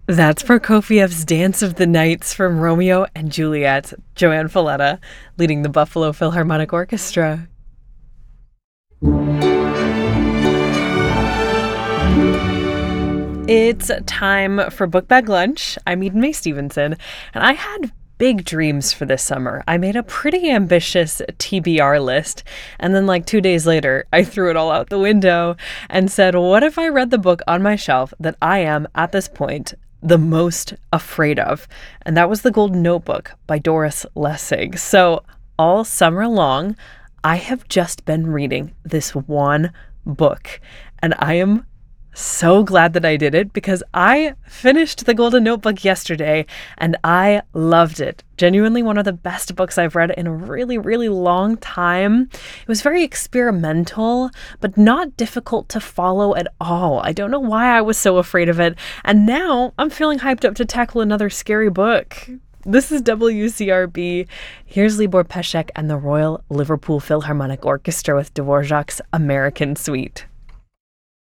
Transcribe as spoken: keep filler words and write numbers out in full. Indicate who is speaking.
Speaker 1: That's Prokofiev's Dance of the Nights from Romeo and Juliet, Joanne Falletta, leading the Buffalo Philharmonic Orchestra. It's time for Book Bag Lunch. I'm Eden Mae Stevenson, and I had big dreams for this summer. I made a pretty ambitious T B R list, and then like two days later, I threw it all out the window and said, what if I read the book on my shelf that I am, at this point, the most afraid of? And that was The Golden Notebook by Doris Lessig. So all summer long, I have just been reading this one book, and I am so glad that I did it because I finished The Golden Notebook yesterday and I loved it. Genuinely one of the best books I've read in a really, really long time. It was very experimental, but not difficult to follow at all. I don't know why I was so afraid of it. And now I'm feeling hyped up to tackle another scary book. This is W C R B. Here's Libor Pesek and the Royal Liverpool Philharmonic Orchestra with Dvorak's American Suite.